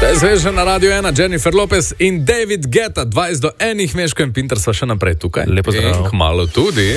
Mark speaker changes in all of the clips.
Speaker 1: Sveže na Radio 1, Jennifer Lopez in David Guetta, 20 do 1, Meško in Pinter sva še naprej tukaj.
Speaker 2: Lepo zdrav.
Speaker 1: Kmalu tudi.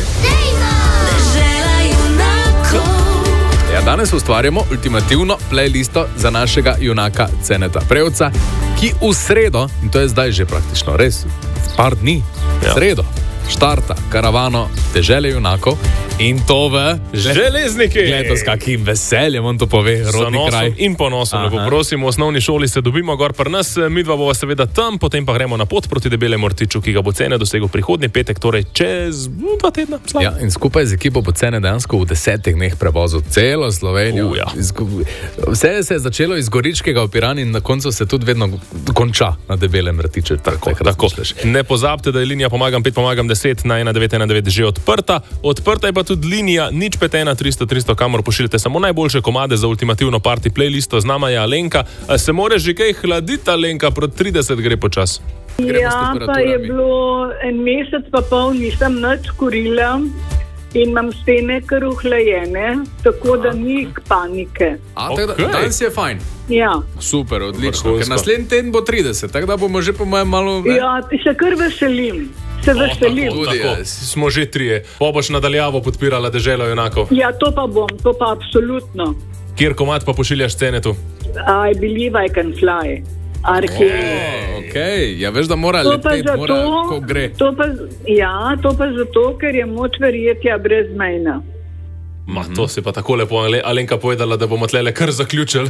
Speaker 1: Ja, danes ustvarjamo ultimativno playlisto za našega junaka Ceneta Prevca, ki v sredo, in to je zdaj že praktično res, par dni, sredo, štarta karavano Dežele junakov in to v
Speaker 2: Železniki.
Speaker 1: Gledajte, s kakim veseljem on to pove, rodni kraj.
Speaker 2: In ponosom, lepo prosim, v osnovni šoli se dobimo gor pri nas, midva bova seveda tam, potem pa gremo na pot proti Debelemu rtiču, ki ga bo Cene dosegel prihodnji petek, torej čez 2 tedna. Slav.
Speaker 1: Ja, in skupaj z ekipo bo Cene dejansko v 10 dneh prevozil celo Slovenijo.
Speaker 2: Ja.
Speaker 1: Vse se je začelo iz Goričkega v Piran in na koncu se tudi vedno konča na Debelem rtiču. Tako.
Speaker 2: Ne pozabite, da je linija Pomagam 5, Pomagam 10 na 1919 že odprta. Odprta je pa tudi linija 051 300 300, kamor pošiljate samo najboljše komade za ultimativno party playlisto. Z nama je Alenka. Se more že kaj hladiti, Alenka, proti 30 gre počas?
Speaker 3: Ja, pa je bilo 1 mesec pa pol, nisem nič kurila in imam stene kar uhlajene, tako da ni panike.
Speaker 1: Danes je fajn.
Speaker 3: Ja.
Speaker 1: Super, odlično, ker naslednji teden bo 30, tako da bomo že po mojem malo...
Speaker 3: Ja, se kar veselim. Se veselim.
Speaker 2: Tako. Smo že 3. Pa boš nadaljavo podpirala Deželo junakov?
Speaker 3: Ja, to pa bom, to pa absolutno.
Speaker 2: Kjer komad pa pošiljaš Cenetu?
Speaker 3: I believe I can fly.
Speaker 1: Okay. Ja, veš, da mora leteti, ko gre.
Speaker 3: To pa zato, ker je moč verjetja brezmejna.
Speaker 2: To si pa tako lepo, Alenka, povedala, da bomo tlele kar zaključili.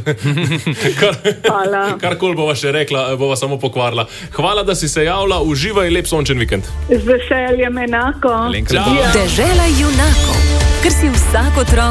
Speaker 2: Karkoli bova še rekla, bova samo pokvarila. Hvala, da si se javila, uživaj, lep sončen vikend.
Speaker 3: Z veseljem enako.
Speaker 4: Dežela junakov, ker si vsak otrok